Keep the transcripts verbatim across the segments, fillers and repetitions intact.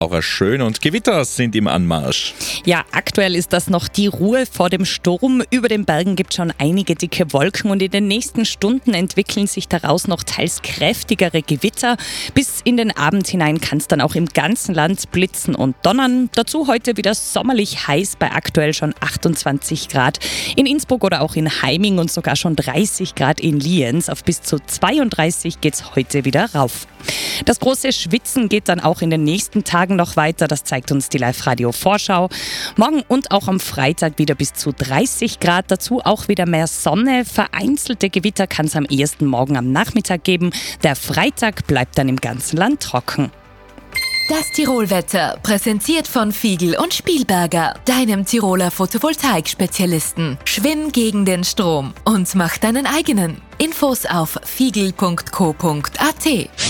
Schön und Gewitter sind im Anmarsch. Ja, aktuell ist das noch die Ruhe vor dem Sturm. Über den Bergen gibt es schon einige dicke Wolken und in den nächsten Stunden entwickeln sich daraus noch teils kräftigere Gewitter. Bis in den Abend hinein kann es dann auch im ganzen Land blitzen und donnern. Dazu heute wieder sommerlich heiß bei aktuell schon achtundzwanzig Grad in Innsbruck oder auch in Heiming und sogar schon dreißig Grad in Lienz. Auf bis zu zweiunddreißig geht es heute wieder rauf. Das große Schwitzen geht dann auch in den nächsten Tagen noch weiter, das zeigt uns die Live-Radio-Vorschau. Morgen und auch am Freitag wieder bis zu dreißig Grad, dazu auch wieder mehr Sonne. Vereinzelte Gewitter kann es am ehesten morgen am Nachmittag geben. Der Freitag bleibt dann im ganzen Land trocken. Das Tirolwetter, präsentiert von Fiegel und Spielberger, deinem Tiroler Photovoltaik-Spezialisten. Schwimm gegen den Strom und mach deinen eigenen. Infos auf fiegel punkt co punkt at.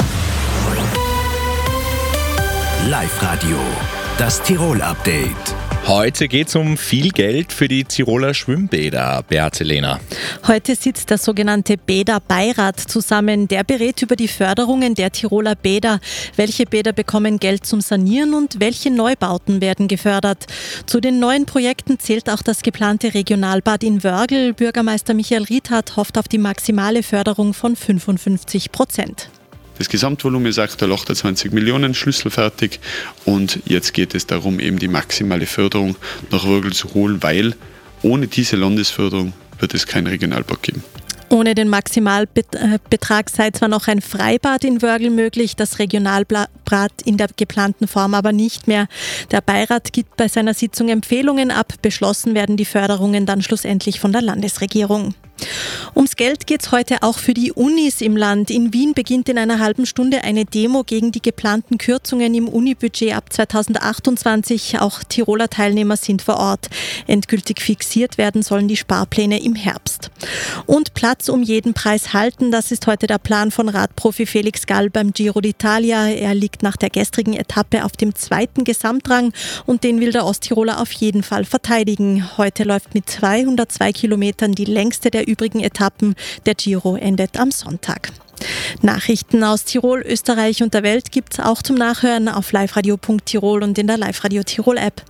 Live-Radio, das Tirol-Update. Heute geht es um viel Geld für die Tiroler Schwimmbäder, Beate Lehner. Heute sitzt der sogenannte Bäderbeirat zusammen. Der berät über die Förderungen der Tiroler Bäder. Welche Bäder bekommen Geld zum Sanieren und welche Neubauten werden gefördert? Zu den neuen Projekten zählt auch das geplante Regionalbad in Wörgl. Bürgermeister Michael Riethardt hofft auf die maximale Förderung von fünfundfünfzig Prozent. Das Gesamtvolumen ist aktuell achtundzwanzig Millionen, schlüsselfertig, und jetzt geht es darum, eben die maximale Förderung nach Wörgl zu holen, weil ohne diese Landesförderung wird es kein Regionalbad geben. Ohne den Maximalbetrag sei zwar noch ein Freibad in Wörgl möglich, das Regionalbad in der geplanten Form aber nicht mehr. Der Beirat gibt bei seiner Sitzung Empfehlungen ab. Beschlossen werden die Förderungen dann schlussendlich von der Landesregierung. Ums Geld geht es heute auch für die Unis im Land. In Wien beginnt in einer halben Stunde eine Demo gegen die geplanten Kürzungen im Unibudget ab zweitausendachtundzwanzig. Auch Tiroler Teilnehmer sind vor Ort. Endgültig fixiert werden sollen die Sparpläne im Herbst. Und Platz um jeden Preis halten, das ist heute der Plan von Radprofi Felix Gall beim Giro d'Italia. Er liegt nach der gestrigen Etappe auf dem zweiten Gesamtrang und den will der Osttiroler auf jeden Fall verteidigen. Heute läuft mit zweihundertzwei Kilometern die längste der übrigen Etappen. Der Giro endet am Sonntag. Nachrichten aus Tirol, Österreich und der Welt gibt's auch zum Nachhören auf liveradio punkt tirol und in der Live-Radio Tirol-App.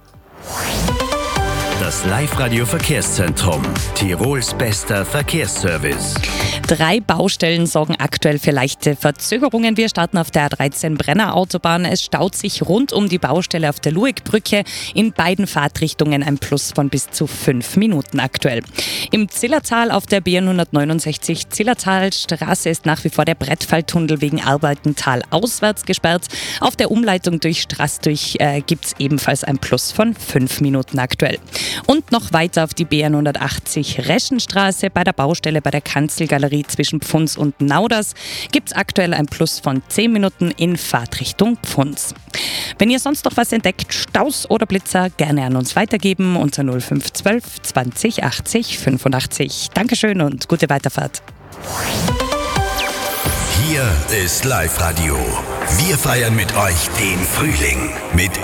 Das Live-Radio-Verkehrszentrum, Tirols bester Verkehrsservice. Drei Baustellen sorgen aktuell für leichte Verzögerungen. Wir starten auf der A dreizehn Brenner Autobahn. Es staut sich rund um die Baustelle auf der Luegbrücke. In beiden Fahrtrichtungen ein Plus von bis zu fünf Minuten aktuell. Im Zillertal auf der B N hundertneunundsechzig Zillertalstraße ist nach wie vor der Brettfalltunnel wegen Arbeiten talauswärts gesperrt. Auf der Umleitung durch Straßdurch äh, gibt es ebenfalls ein Plus von fünf Minuten aktuell. Und noch weiter auf die B N hundertachtzig Reschenstraße bei der Baustelle bei der Kanzelgalerie zwischen Pfunds und Nauders gibt es aktuell ein Plus von zehn Minuten in Fahrtrichtung Pfunds. Wenn ihr sonst noch was entdeckt, Staus oder Blitzer, gerne an uns weitergeben unter null fünf eins zwei zwanzig achtzig fünfundachtzig. Dankeschön und gute Weiterfahrt. Hier ist Live-Radio. Wir feiern mit euch den Frühling mit